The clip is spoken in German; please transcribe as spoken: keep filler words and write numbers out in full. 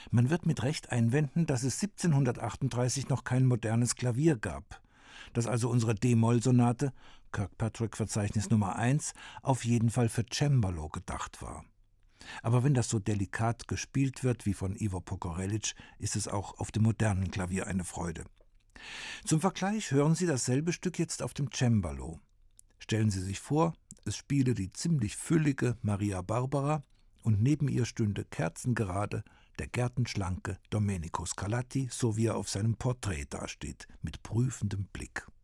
Man wird mit Recht einwenden, dass es siebzehnhundertachtunddreißig noch kein modernes Klavier gab, dass also unsere D-Moll-Sonate, Kirkpatrick-Verzeichnis Nummer eins, auf jeden Fall für Cembalo gedacht war. Aber wenn das so delikat gespielt wird wie von Ivo Pokorelic, ist es auch auf dem modernen Klavier eine Freude. Zum Vergleich hören Sie dasselbe Stück jetzt auf dem Cembalo. Stellen Sie sich vor, es spiele die ziemlich füllige Maria Barbara und neben ihr stünde kerzengerade der gärtenschlanke Domenico Scarlatti, so wie er auf seinem Porträt dasteht, mit prüfendem Blick.